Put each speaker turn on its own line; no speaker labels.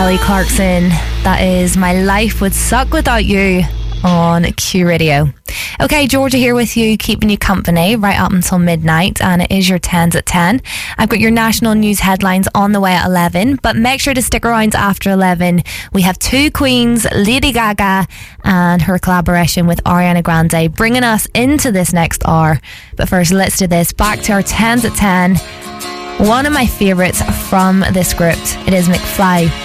Kelly Clarkson. That is My Life Would Suck Without You on Q Radio. Okay, Georgia here with you, keeping you company right up until midnight, and it is your 10s at 10. I've got your national news headlines on the way at 11, but make sure to stick around after 11. We have two queens, Lady Gaga and her collaboration with Ariana Grande, bringing us into this next hour. But first, let's do this. Back to our 10s at 10. One of my favourites from this group, it is McFly.